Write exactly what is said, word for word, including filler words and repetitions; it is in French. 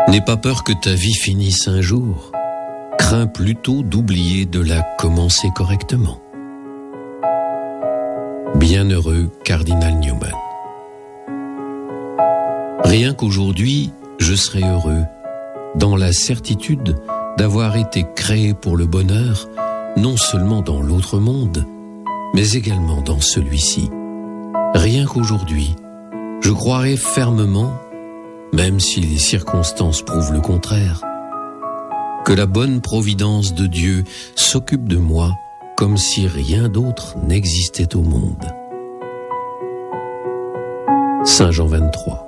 N'aie pas peur que ta vie finisse un jour. Crains plutôt d'oublier de la commencer correctement. Bienheureux Cardinal Newman. Rien qu'aujourd'hui, je serai heureux, dans la certitude d'avoir été créé pour le bonheur, non seulement dans l'autre monde, mais également dans celui-ci. Rien qu'aujourd'hui, je croirai fermement, même si les circonstances prouvent le contraire, que la bonne providence de Dieu s'occupe de moi comme si rien d'autre n'existait au monde. Saint Jean vingt-trois.